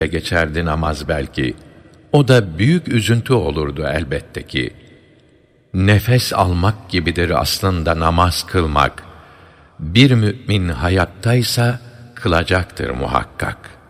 geçerdi namaz belki. O da büyük üzüntü olurdu elbette ki. Nefes almak gibidir aslında namaz kılmak. Bir mümin hayattaysa kılacaktır muhakkak.